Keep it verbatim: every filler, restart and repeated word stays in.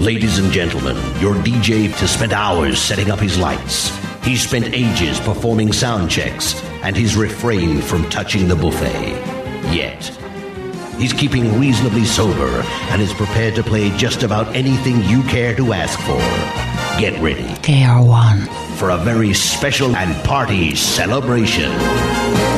Ladies and gentlemen, your D J has spent hours setting up his lights. He's spent ages performing sound checks, and he's refrained from touching the buffet. Yet, he's keeping reasonably sober and is prepared to play just about anything you care to ask for. Get ready. K R one. For a very special and party celebration.